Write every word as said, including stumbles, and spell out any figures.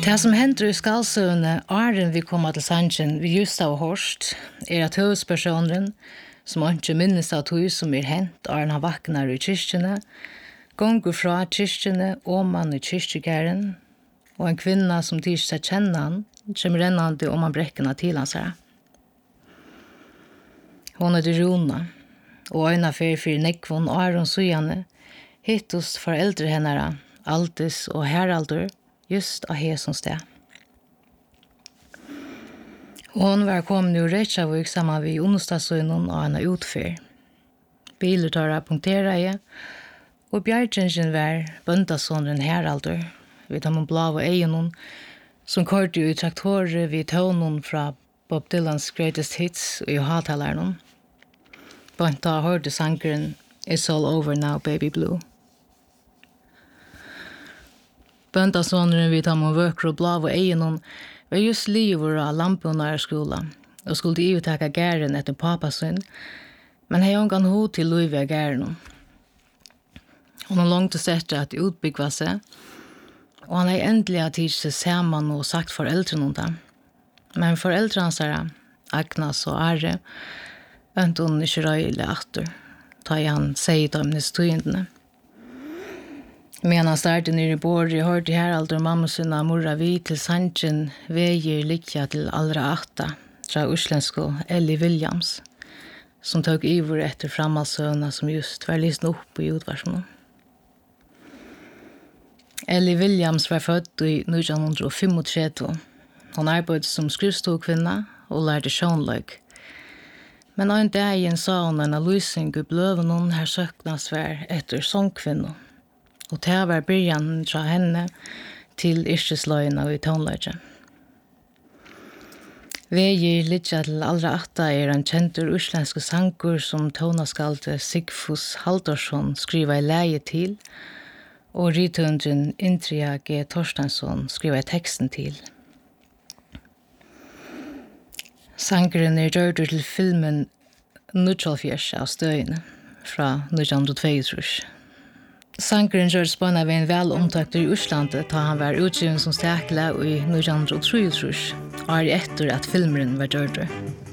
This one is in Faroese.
Det som händer i skallsøvne, Arjen vi kommer til sangen vi just har hørt, er at høvdspersonen, som ikke minnes av tog som er hent, Arjen har vaknar i kyrkjene, gonger fra kyrkjene, åman i kyrkjegæren, og en kvinna som tyr seg kjenne han, kommer rennande om han brekkene til hans her. Hon er til Rona, og øyna fyrir fyrir nekvån Aron Sujane, hittos foreldre hennara, Aldis og Heraldur, just av hesson sted. Hon var kommet ur Reykjavik sammen vid onsdagsøynen og henne utfyr. Biler tar å punktere i, og bjergjengjen var bøndasåndren Heraldur, vid de blave egenen, som kørte i traktorer vid tøvnen fra Bob Dylans Greatest Hits og i hataleren. Bønta hørte sangeren It's All Over Now, Baby Blue. Bøndasåndren vid de vøkere og blave egenen var just livet av lampeunarskola og skulle ivetaka gæren etter papasyn, men hei ongan ho til luive av gæren. Hon har langt sett at utbyggva seg, og han har endelig tid seg saman og sagt foreldren om det. Men foreldren hans er Agnes og Are, ønte hun ikke røylig atter, da han sier dem nestøyendene. Men han startet nere i Borg, hørte Herald og mamma sinna morra vi til sangen veier likja til allra atta, fra uslensko Ellie Williams, som tog ivor etter framhalsøvna som just var lyst opp i utvarsmål. Ellie Williams var født i nitton trettiofem. Hon arbeidde som skrivstokvinna og lærte sjånløg. Men en dag sa hon en lysing i bløven her søknas var etter sångkvinna. Og det var byrjan fra henne til yrkesløyene i tonløyge. Veier Lidja til allra atta er en kjentur uslenske sangur som tonaskalte Sigfus Haldorsson skriva i leie til, og rytundren Indria G. Torstensson skriva i teksten til. Sangeren er gjørdur til filmen Nutjalfjers av støyene fra nitton tjueto. Sangeren gjør spånna ved en vel omtakter i Oslandet da han var utgiven som stekla i nitton trettiotre, og er etter at filmeren var gjørdur.